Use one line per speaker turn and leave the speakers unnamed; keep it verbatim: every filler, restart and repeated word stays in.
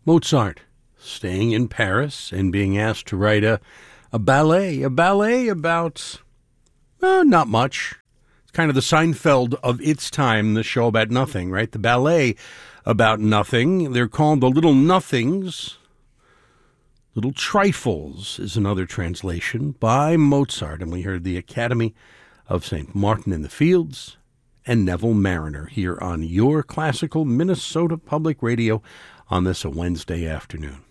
Mozart staying in Paris and being asked to write a, a ballet, a ballet about, uh, not much. It's kind of the Seinfeld of its time, the show about nothing, right? The ballet about nothing. They're called The Little Nothings. Little Trifles is another translation by Mozart. And we heard the Academy of Saint Martin in the Fields and Neville Mariner here on your classical Minnesota Public Radio on this Wednesday afternoon.